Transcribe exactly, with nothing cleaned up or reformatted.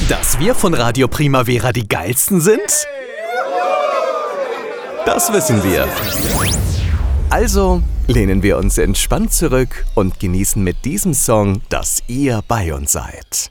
Dass wir von Radio Primavera die geilsten sind? Das wissen wir. Also lehnen wir uns entspannt zurück und genießen mit diesem Song, dass ihr bei uns seid.